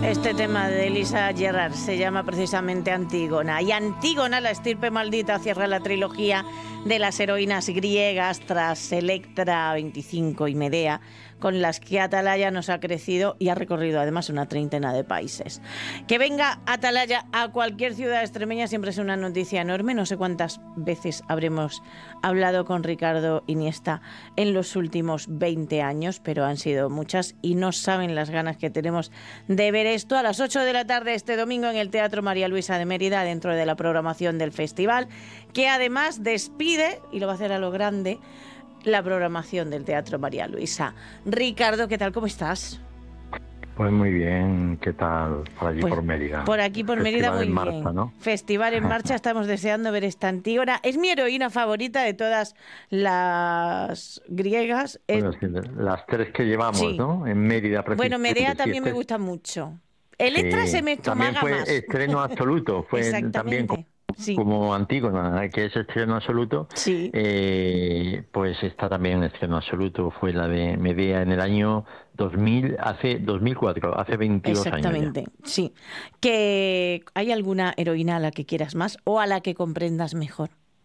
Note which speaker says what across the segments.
Speaker 1: Este tema de Elisa Gerrard se llama precisamente Antígona. Y Antígona, la estirpe maldita, cierra la trilogía de las heroínas griegas tras Electra, 25 y Medea, con las que Atalaya nos ha crecido y ha recorrido además una treintena de países. Que venga Atalaya a cualquier ciudad extremeña siempre es una noticia enorme. No sé cuántas veces habremos hablado con Ricardo Iniesta en los últimos 20 años, pero han sido muchas y no saben las ganas que tenemos de ver esto a las 8 de la tarde este domingo en el Teatro María Luisa de Mérida, dentro de la programación del festival, que además despide, y lo va a hacer a lo grande, la programación del Teatro María Luisa. Ricardo, ¿qué tal? ¿Cómo estás?
Speaker 2: Pues muy bien, ¿qué tal por allí por Mérida?
Speaker 1: Por aquí por Mérida muy bien. Festival en marcha, ¿no? Festival en marcha, estamos deseando ver esta Antígona. Es mi heroína favorita de todas las griegas.
Speaker 2: Bueno, sí, las tres que llevamos, sí, ¿no? En Mérida.
Speaker 1: Bueno, Medea también me gusta mucho. Electra se me estomaga
Speaker 2: también fue
Speaker 1: más.
Speaker 2: Estreno absoluto, fue también como Antígona, que es estreno absoluto.
Speaker 1: Sí.
Speaker 2: Pues está también en estreno absoluto, fue la de Medea en el año 2004, hace 22 años.
Speaker 1: Exactamente, sí. ¿Que hay alguna heroína a la que quieras más o a la que comprendas mejor?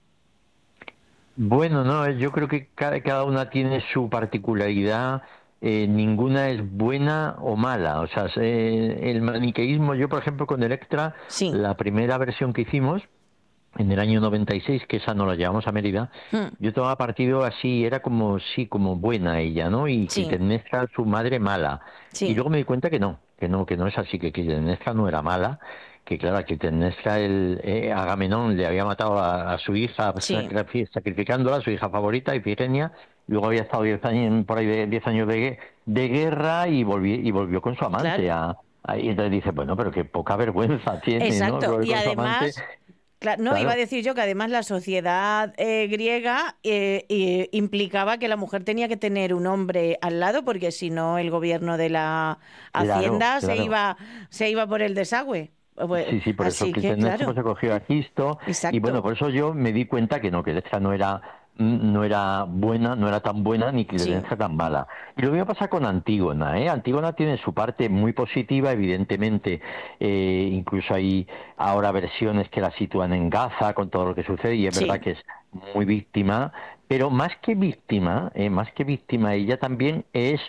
Speaker 2: Bueno, no, yo creo que cada una tiene su particularidad. Ninguna es buena o mala. O sea, el maniqueísmo, yo por ejemplo con Electra, sí, la primera versión que hicimos en el año 96, que esa no la llevamos a Mérida, yo tomaba partido así, era como buena ella, ¿no? Y sí, Clitemnestra, su madre, mala. Sí. Y luego me di cuenta que no es así, que Clitemnestra no era mala, que claro, a Clitemnestra Agamenón le había matado a su hija, sí, sacrificándola, a su hija favorita, Ifigenia. Luego había estado 10 años, por ahí 10 años de guerra y volvió con su amante. Claro. Y entonces dice, bueno, pero qué poca vergüenza tiene.
Speaker 1: Exacto,
Speaker 2: ¿no?
Speaker 1: Y además... Claro, iba a decir yo que además la sociedad griega implicaba que la mujer tenía que tener un hombre al lado, porque si no el gobierno de la hacienda se iba por el desagüe.
Speaker 2: Sí, por eso Clitemnestra se cogió a Egisto. Exacto. Y bueno, por eso yo me di cuenta que esta no era buena, no era tan buena, ni Clitemnestra tan mala. Y lo voy a pasar con Antígona, ¿eh? Antígona tiene su parte muy positiva, evidentemente. Incluso hay ahora versiones que la sitúan en Gaza con todo lo que sucede, y es verdad que es muy víctima, pero más que víctima, ella también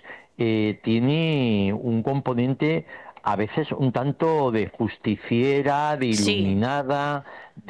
Speaker 2: tiene un componente a veces un tanto de justiciera, de iluminada,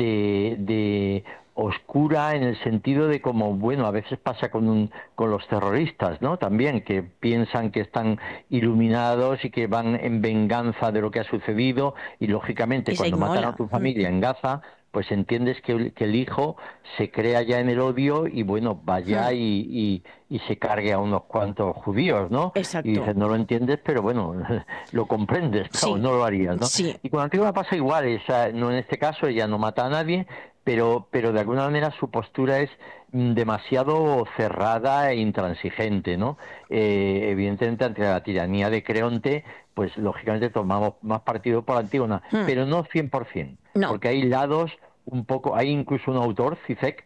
Speaker 2: de oscura, en el sentido de como, bueno, a veces pasa con los terroristas, ¿no? También, que piensan que están iluminados y que van en venganza de lo que ha sucedido, y lógicamente cuando matan a tu familia en Gaza, pues entiendes que el hijo se crea ya en el odio y bueno, vaya y se cargue a unos cuantos judíos, ¿no?
Speaker 1: Exacto.
Speaker 2: Y dices, no lo entiendes, pero bueno, lo comprendes, pero no lo harías, ¿no?
Speaker 1: Sí.
Speaker 2: Y con Antígona pasa igual, no en este caso ella no mata a nadie, pero de alguna manera su postura es demasiado cerrada e intransigente, ¿no? Evidentemente ante la tiranía de Creonte, pues lógicamente tomamos más partido por Antígona, pero no 100%, porque hay lados un poco, hay incluso un autor, Zizek,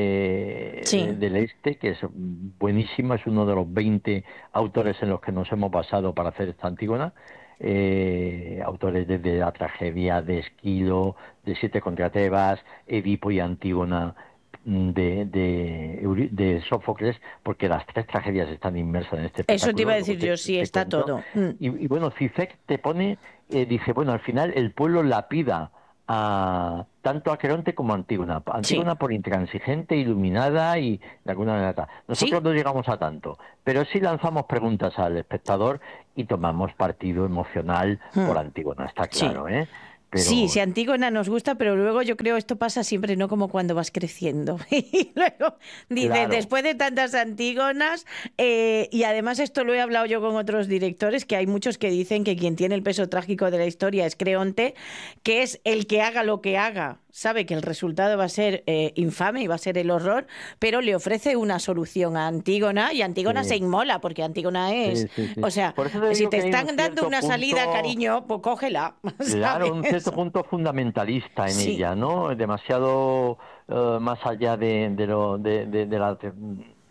Speaker 2: del Este, que es buenísimo, es uno de los 20 autores en los que nos hemos basado para hacer esta Antígona, autores desde la tragedia de Esquilo, de Siete contra Tebas, Edipo y Antígona de Sófocles, porque las tres tragedias están inmersas en este espectáculo.
Speaker 1: Eso te iba a decir yo, sí, está todo.
Speaker 2: Y bueno, Zizek te pone, dice, bueno, al final el pueblo lapida tanto a Creonte como a Antígona. Antígona por intransigente, iluminada y de alguna manera. Nosotros no llegamos a tanto, pero sí lanzamos preguntas al espectador y tomamos partido emocional por Antígona, está claro, ¿eh? Pero...
Speaker 1: Sí, Antígona nos gusta, pero luego yo creo esto pasa siempre, no como cuando vas creciendo. Y luego dices, después de tantas Antígonas, y además esto lo he hablado yo con otros directores, que hay muchos que dicen que quien tiene el peso trágico de la historia es Creonte, que es el que haga lo que haga, sabe que el resultado va a ser infame y va a ser el horror, pero le ofrece una solución a Antígona, y Antígona se inmola, porque Antígona es... O sea, si te están dando una salida, cariño, pues cógela.
Speaker 2: Claro, un cierto punto fundamentalista en ella, ¿no? Demasiado más allá de la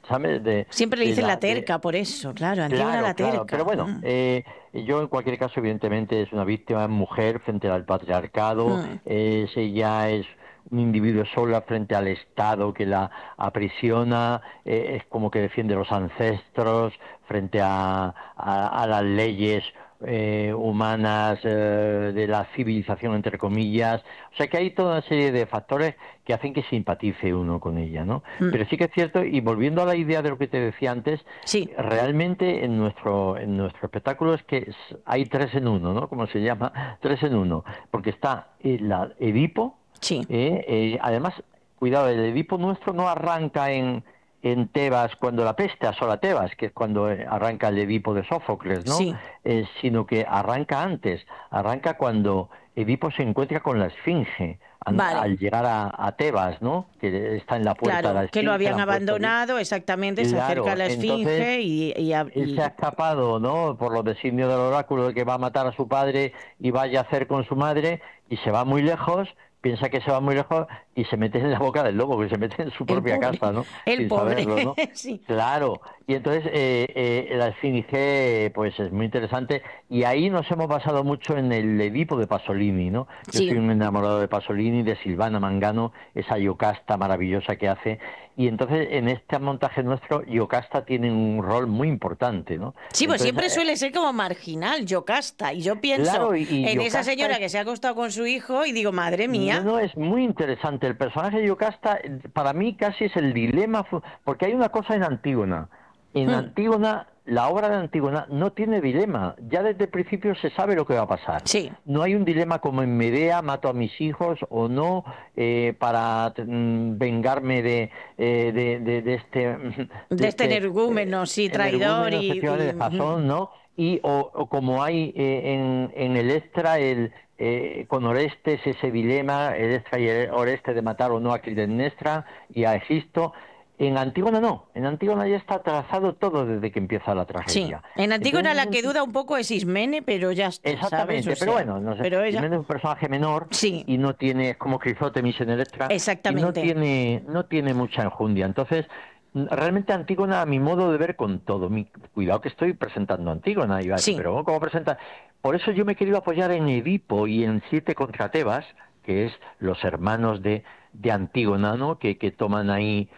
Speaker 2: ¿sabes?
Speaker 1: Siempre le dicen la terca, por eso, claro, Antígona la terca.
Speaker 2: Claro. Pero bueno, yo en cualquier caso, evidentemente, es una víctima mujer frente al patriarcado, ella es un individuo sola frente al Estado que la aprisiona, es como que defiende los ancestros frente a las leyes humanas de la civilización, entre comillas. O sea que hay toda una serie de factores que hacen que simpatice uno con ella, ¿no? Pero sí que es cierto, y volviendo a la idea de lo que te decía antes, realmente en nuestro espectáculo es que hay 3 en 1, ¿no? Como se llama, 3 en 1, porque está la Edipo. Además, cuidado, el Edipo nuestro no arranca en Tebas cuando la peste asola Tebas, que es cuando arranca el Edipo de Sófocles, ¿no? Sino que arranca antes, arranca cuando Edipo se encuentra con la Esfinge, al llegar a Tebas, ¿no? Que está en la puerta de la Esfinge.
Speaker 1: Que lo habían abandonado, exactamente, se acerca a la Esfinge
Speaker 2: él se ha escapado, ¿no? Por los designios del oráculo de que va a matar a su padre y va a yacer con su madre, y se va muy lejos, piensa que se va muy lejos y se mete en la boca del lobo, que se mete en su propia casa, ¿no?
Speaker 1: Sin
Speaker 2: saberlo, ¿no?
Speaker 1: Sí.
Speaker 2: Claro, y entonces la Esfinge pues es muy interesante, y ahí nos hemos basado mucho en el Edipo de Pasolini, ¿no? Yo estoy un enamorado de Pasolini, de Silvana Mangano, esa Iocasta maravillosa que hace, y entonces en este montaje nuestro Iocasta tiene un rol muy importante, ¿no?
Speaker 1: Sí, pues
Speaker 2: entonces,
Speaker 1: siempre suele ser como marginal Iocasta, y yo pienso en esa señora que se ha acostado con su hijo y digo, madre mía.
Speaker 2: No, es muy interesante. El personaje de Iocasta, para mí casi es el dilema, porque hay una cosa en Antígona. En Antígona, la obra de Antígona no tiene dilema. Ya desde el principio se sabe lo que va a pasar. No hay un dilema como en Medea, mato a mis hijos o no, para vengarme de
Speaker 1: este energúmeno, traidor y
Speaker 2: Jasón, ¿no? Y o como hay en Electra con Orestes ese dilema, Electra y Orestes, de matar o no a Clitemnestra y a Egisto. En Antígona no, en Antígona ya está trazado todo desde que empieza la tragedia.
Speaker 1: En Antígona la que duda un poco es Ismene, pero ya está.
Speaker 2: Exactamente, pero bueno, no sé, pero Ismene es un personaje menor y no tiene, es como Crisótemis en Electra,
Speaker 1: exactamente.
Speaker 2: Y no tiene mucha enjundia. Entonces, realmente Antígona, a mi modo de ver, con todo, cuidado que estoy presentando Antígona, pero ¿cómo presenta? Por eso yo me he querido apoyar en Edipo y en 7 contra Tebas, que es los hermanos de Antígona, ¿no? Que toman ahí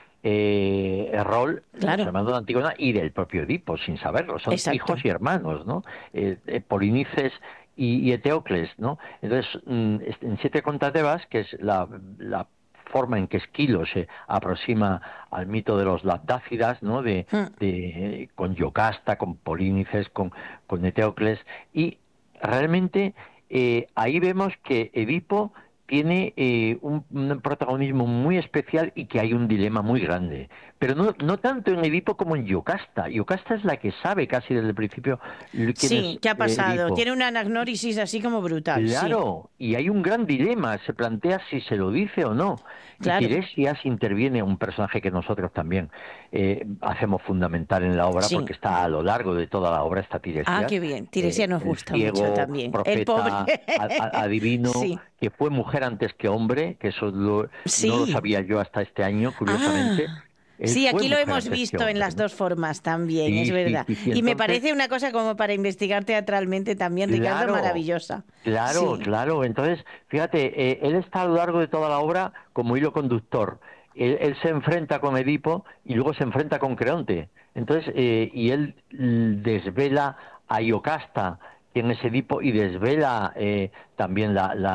Speaker 2: el rol, los hermanos de Antígona y del propio Edipo, sin saberlo, son hijos y hermanos, ¿no? Polinices y Eteocles, ¿no? Entonces, en 7 contra Tebas, que es la forma en que Esquilo se aproxima al mito de los Labdácidas, ¿no? Con Iocasta, con Polínices, con Eteocles, y realmente ahí vemos que Edipo tiene un protagonismo muy especial y que hay un dilema muy grande. Pero no tanto en Edipo como en Iocasta. Iocasta es la que sabe casi desde el principio
Speaker 1: qué ha pasado. Edipo. Tiene una anagnórisis así como brutal.
Speaker 2: Claro, y hay un gran dilema. Se plantea si se lo dice o no. Claro. Y Tiresias interviene, un personaje que nosotros también hacemos fundamental en la obra, porque está a lo largo de toda la obra, está Tiresias.
Speaker 1: Ah, qué bien. Tiresias nos gusta mucho también.
Speaker 2: Profeta,
Speaker 1: el pobre.
Speaker 2: Adivino, que fue mujer antes que hombre, que eso no lo sabía yo hasta este año, curiosamente.
Speaker 1: Sí, aquí lo hemos visto en las dos formas también, es verdad. Y me parece una cosa como para investigar teatralmente también, Ricardo, maravillosa.
Speaker 2: Claro. Entonces, fíjate, él está a lo largo de toda la obra como hilo conductor. Él se enfrenta con Edipo y luego se enfrenta con Creonte. Entonces, y él desvela a Iocasta, quien es Edipo, y desvela también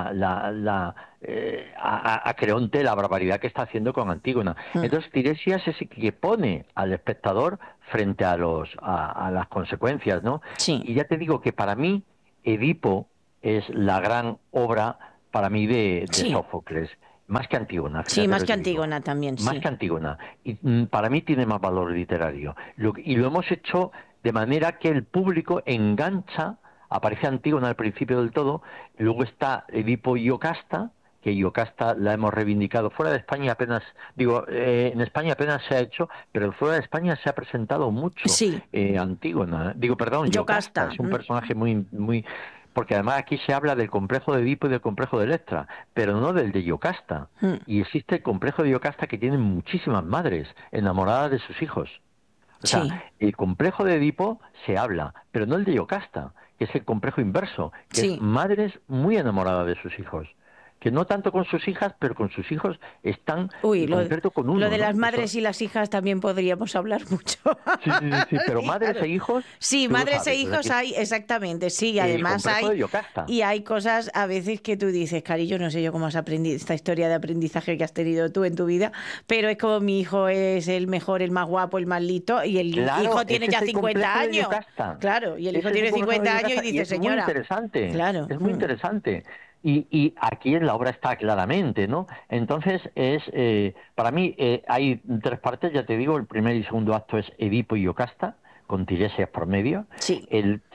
Speaker 2: a Creonte la barbaridad que está haciendo con Antígona. Entonces Tiresias es el que pone al espectador frente a las consecuencias, ¿no? Y ya te digo que para mí Edipo es la gran obra para mí de Sófocles. Más que Antígona.
Speaker 1: Sí, más que Antígona también,
Speaker 2: Más que Antígona. Y para mí tiene más valor literario. Y lo hemos hecho de manera que el público engancha. Aparece Antígona al principio del todo, luego está Edipo y Iocasta, que Iocasta la hemos reivindicado. Fuera de España apenas, en España apenas se ha hecho, pero fuera de España se ha presentado mucho Antígona. Iocasta es un personaje muy porque además aquí se habla del complejo de Edipo y del complejo de Electra, pero no del de Iocasta. Y existe el complejo de Iocasta que tiene muchísimas madres enamoradas de sus hijos. O sea, el complejo de Edipo se habla, pero no el de Iocasta, que es el complejo inverso, que es madres muy enamoradas de sus hijos. Que no tanto con sus hijas, pero con sus hijos están en concreto con uno.
Speaker 1: Lo de las
Speaker 2: ¿no?
Speaker 1: madres y las hijas también podríamos hablar mucho.
Speaker 2: Sí, pero madres e hijos.
Speaker 1: Sí, madres e hijos hay, exactamente, sí, y además hay. Y hay cosas a veces que tú dices, cariño, no sé yo cómo has aprendido esta historia de aprendizaje que has tenido tú en tu vida, pero es como mi hijo es el mejor, el más guapo, el más listo, y el hijo tiene ya 50 años. Claro, y el hijo tiene 50 años y dice, señora.
Speaker 2: Es muy interesante.
Speaker 1: Claro.
Speaker 2: Es muy interesante. Y aquí en la obra está claramente, ¿no? Entonces, para mí hay tres partes, ya te digo, el primer y segundo acto es Edipo y Iocasta, con Tiresias por medio.
Speaker 1: Sí.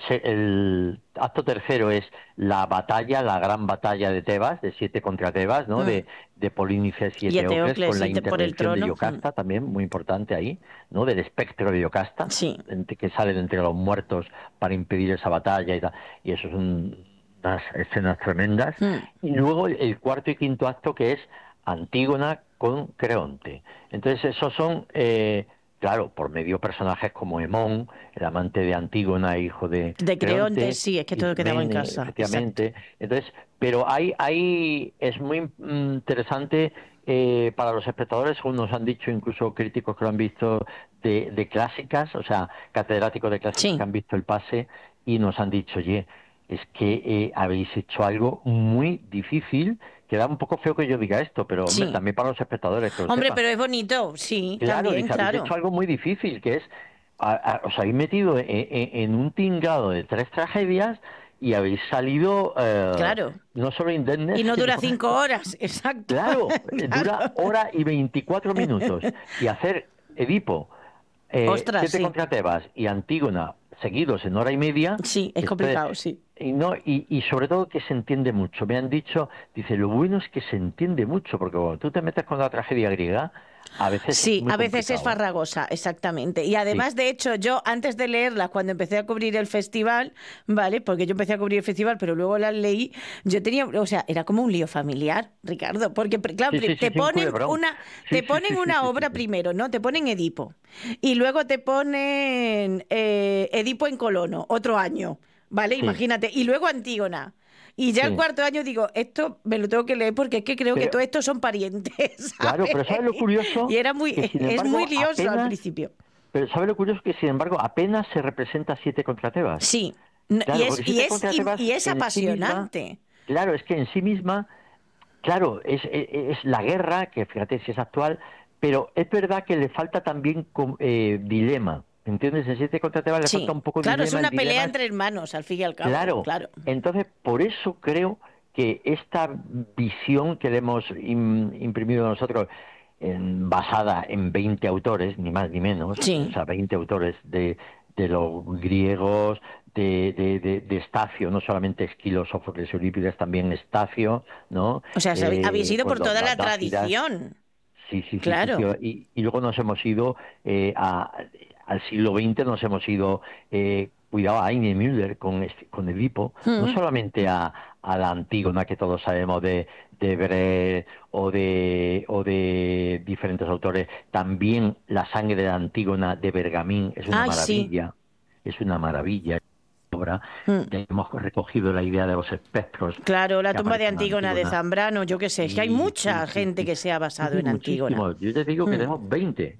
Speaker 2: El acto tercero es la gran batalla de Tebas, de 7 contra Tebas, ¿no? De Polínices y Eteocles, con la intervención de Iocasta, también muy importante ahí, ¿no? Del espectro de Iocasta, que sale de entre los muertos para impedir esa batalla y tal. Y eso es unas escenas tremendas. Y luego el cuarto y quinto acto, que es Antígona con Creonte. Entonces esos son, claro, por medio personajes como Hemón, el amante de Antígona, hijo de
Speaker 1: Creonte, sí, es que todo quedaba en casa.
Speaker 2: Efectivamente. Exacto. Entonces, pero es muy interesante para los espectadores, según nos han dicho incluso críticos que lo han visto de clásicas, o sea, catedráticos de clásicas que han visto el pase y nos han dicho, oye, es que habéis hecho algo muy difícil, que da un poco feo que yo diga esto, pero hombre, también para los espectadores. Que
Speaker 1: hombre, pero es bonito, sí,
Speaker 2: claro,
Speaker 1: también,
Speaker 2: habéis hecho algo muy difícil, que es, os habéis metido en un tingado de 3 tragedias y habéis salido no solo indemnes...
Speaker 1: Y no dura 5 horas, exacto.
Speaker 2: Claro, dura hora y 24 minutos. Y hacer Edipo, 7 contra Tebas y Antígona seguidos en hora y media...
Speaker 1: Sí, es complicado, sí.
Speaker 2: Y sobre todo que se entiende mucho. Me han dicho, dice, lo bueno es que se entiende mucho, porque cuando tú te metes con la tragedia griega, a veces
Speaker 1: es farragosa, exactamente. Y además, de hecho, yo antes de leerla, cuando empecé a cubrir el festival, ¿vale? Porque yo empecé a cubrir el festival, pero luego las leí, yo tenía, o sea, era como un lío familiar, Ricardo, porque claro, te ponen una obra primero, ¿no? Te ponen Edipo y luego te ponen Edipo en Colono, otro año. ¿Vale? Imagínate. Y luego Antígona. Y ya el cuarto año digo, esto me lo tengo que leer porque es que creo que todos estos son parientes, ¿sabes?
Speaker 2: Claro, pero ¿sabes lo curioso?
Speaker 1: Y era es muy lioso al principio.
Speaker 2: Pero ¿sabes lo curioso? Que sin embargo apenas se representa 7 contra Tebas.
Speaker 1: Sí.
Speaker 2: Claro,
Speaker 1: y es apasionante.
Speaker 2: Sí misma, claro, es que en sí misma, claro, es la guerra, que fíjate si es actual, pero es verdad que le falta también dilema. ¿Entiendes? En 7 contra Tebas le falta un poco de dilema.
Speaker 1: Claro, es una pelea entre hermanos, al fin y al cabo.
Speaker 2: Claro. Entonces, por eso creo que esta visión que le hemos imprimido nosotros, basada en 20 autores, ni más ni menos, o sea, 20 autores de los griegos, de Estacio, no solamente Esquilo, Sófocles y Eurípides, también Estacio, ¿no?
Speaker 1: O sea, habéis ido por toda la tradición.
Speaker 2: Sí,
Speaker 1: claro.
Speaker 2: Y luego nos hemos ido al siglo XX, nos hemos ido, cuidado, a Heine Müller con Edipo, no solamente a la Antígona que todos sabemos de Brecht o de diferentes autores, también La sangre de la Antígona de Bergamín, es una maravilla, es una maravilla. Obra, hemos recogido la idea de los espectros.
Speaker 1: Claro, la tumba de Antígona de Zambrano, yo qué sé, es que hay mucha gente que se ha basado en Antígona.
Speaker 2: Yo te digo que tenemos 20,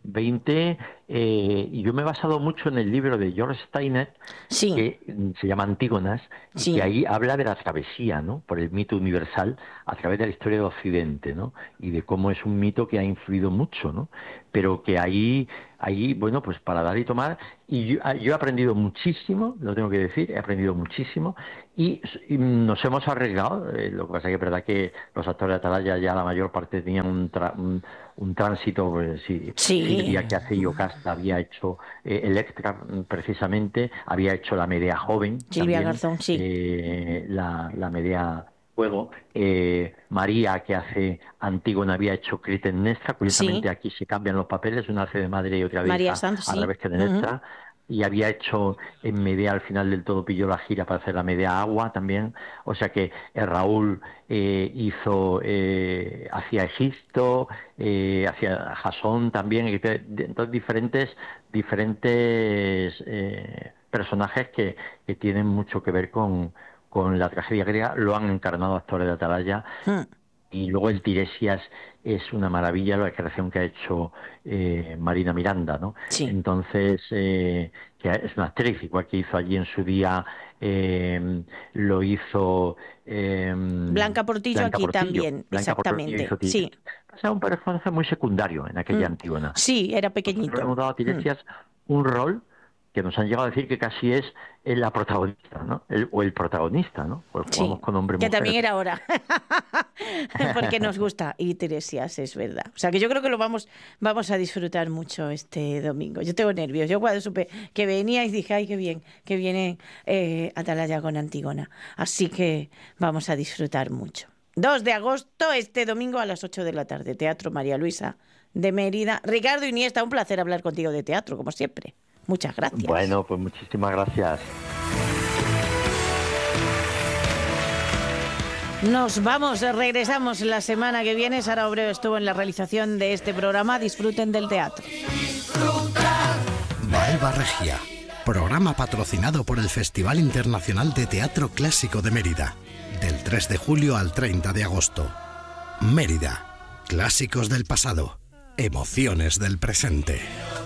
Speaker 2: y yo me he basado mucho en el libro de George Steiner, que se llama Antígonas, y que ahí habla de la travesía, ¿no? Por el mito universal a través de la historia de Occidente, ¿no? Y de cómo es un mito que ha influido mucho, ¿no? Pero que ahí, bueno, pues para dar y tomar, y yo he aprendido muchísimo, lo tengo que decir, he aprendido muchísimo, y nos hemos arriesgado. Lo que pasa es que es verdad que los actores de Atalaya ya la mayor parte tenían un tránsito, pues, Silvia, que hace Iocasta, había hecho Electra, precisamente, había hecho la Medea joven,
Speaker 1: Silvia
Speaker 2: también,
Speaker 1: Garzón,
Speaker 2: la Medea Fuego, María, que hace Antígona, había hecho Clitemnestra. Curiosamente aquí se cambian los papeles, una hace de madre y otra de
Speaker 1: María
Speaker 2: hija,
Speaker 1: Santos,
Speaker 2: a la vez que de Nestra. y había hecho en Medea, al final del todo pilló la gira para hacer la Medea Agua también, o sea que Raúl hacía Egisto, hacía Jasón también, entonces diferentes personajes que tienen mucho que ver con la tragedia griega, lo han encarnado actores de Atalaya. Y luego el Tiresias es una maravilla, la creación que ha hecho Marina Miranda, ¿no?
Speaker 1: Sí.
Speaker 2: Entonces, que es una actriz, igual que hizo allí en su día, lo hizo
Speaker 1: Blanca Portillo aquí también,
Speaker 2: Blanca
Speaker 1: exactamente.
Speaker 2: Portillo
Speaker 1: Sí.
Speaker 2: Era un personaje muy secundario en aquella Antígona.
Speaker 1: Sí, era pequeñito.
Speaker 2: Le hemos dado a Tiresias un rol que nos han llegado a decir que casi es la protagonista, ¿no? El protagonista, ¿no? Pues jugamos con hombre y mujer.
Speaker 1: Que también era ahora. Porque nos gusta. Y Tiresias, es verdad. O sea, que yo creo que lo vamos a disfrutar mucho este domingo. Yo tengo nervios. Yo cuando supe que venía y dije, ay, qué bien, que viene Atalaya con Antígona. Así que vamos a disfrutar mucho. 2 de agosto, este domingo a las 8 de la tarde. Teatro María Luisa de Mérida. Ricardo Iniesta, un placer hablar contigo de teatro, como siempre. Muchas gracias.
Speaker 2: Bueno, pues muchísimas gracias.
Speaker 1: Nos vamos, regresamos la semana que viene. Sara Obreo estuvo en la realización de este programa. Disfruten del teatro.
Speaker 3: Baelva Regia, programa patrocinado por el Festival Internacional de Teatro Clásico de Mérida, del 3 de julio al 30 de agosto. Mérida, clásicos del pasado, emociones del presente.